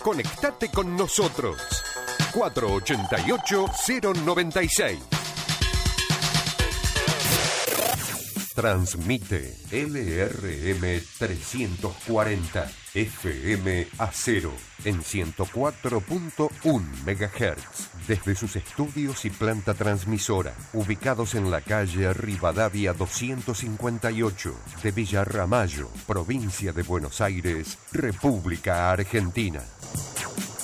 Conectate con nosotros. 488-096. Transmite LRM 340 FM Acero en 104.1 MHz desde sus estudios y planta transmisora ubicados en la calle Rivadavia 258 de Villa Ramallo, provincia de Buenos Aires, República Argentina.